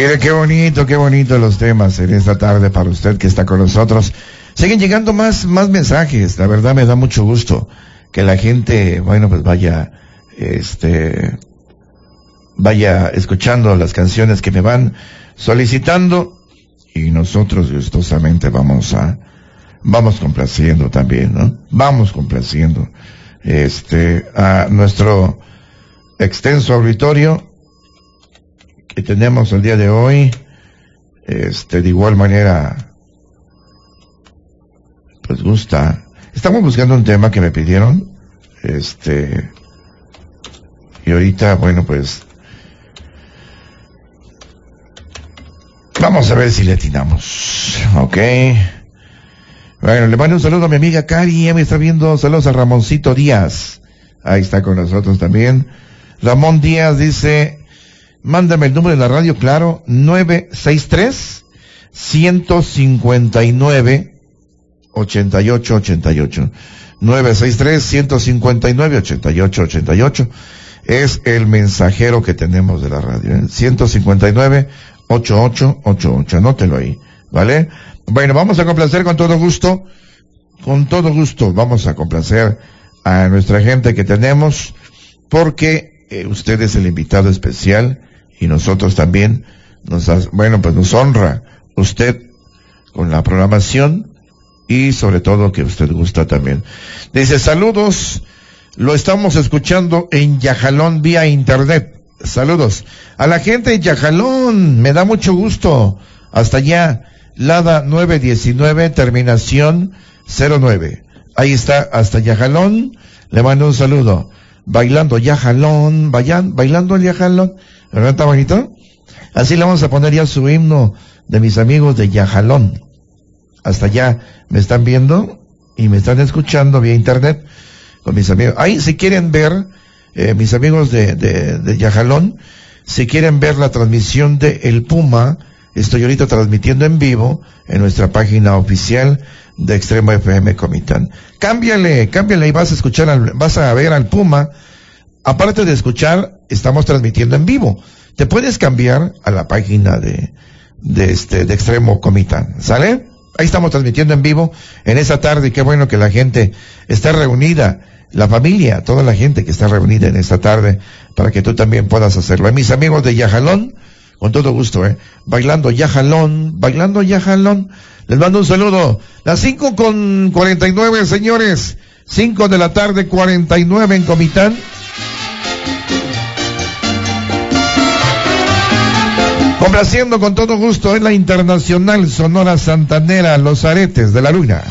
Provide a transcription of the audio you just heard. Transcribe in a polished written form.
Mire, qué bonito los temas en esta tarde para usted que está con nosotros. Siguen llegando más mensajes, la verdad me da mucho gusto que la gente, bueno, pues vaya escuchando las canciones que me van solicitando y nosotros gustosamente vamos complaciendo también, ¿no? Vamos complaciendo a nuestro extenso auditorio que tenemos el día de hoy. De igual manera pues gusta. Estamos buscando un tema que me pidieron, y ahorita, bueno, pues vamos a ver si le atinamos, ¿ok? Bueno, le mando un saludo a mi amiga Cari, me está viendo. Saludos a Ramoncito Díaz, ahí está con nosotros también. Ramón Díaz dice, mándame el número de la radio, claro, 963-159-8888. 963-159-8888. Es el mensajero que tenemos de la radio, 159-8888. Anótelo ahí, ¿vale? Bueno, vamos a complacer con todo gusto, vamos a complacer a nuestra gente que tenemos, porque usted es el invitado especial y nosotros también nos honra usted con la programación y sobre todo que usted gusta también. Dice, saludos, lo estamos escuchando en Yajalón vía internet. Saludos a la gente de Yajalón, me da mucho gusto. Hasta allá, Lada 919, terminación 09. Ahí está, hasta Yajalón, le mando un saludo. Bailando Yajalón, bailando el Yajalón, ¿verdad? ¿Está bonito? Así le vamos a poner ya su himno de mis amigos de Yajalón. Hasta allá me están viendo y me están escuchando vía internet con mis amigos. Ahí, si quieren ver, mis amigos de Yajalón, si quieren ver la transmisión de El Puma, estoy ahorita transmitiendo en vivo en nuestra página oficial de Extremo FM Comitán. Cámbiale y vas a ver al Puma. Aparte de escuchar, estamos transmitiendo en vivo. Te puedes cambiar a la página de Extremo Comitán, ¿sale? Ahí estamos transmitiendo en vivo en esa tarde. Qué bueno que la gente está reunida, la familia, toda la gente que está reunida en esta tarde, para que tú también puedas hacerlo. A mis amigos de Yajalón, con todo gusto, bailando Yajalón, les mando un saludo. Las 5:49, señores, 5 de la tarde, 49 en Comitán. Complaciendo con todo gusto en la Internacional Sonora Santanera, Los Aretes de la Luna.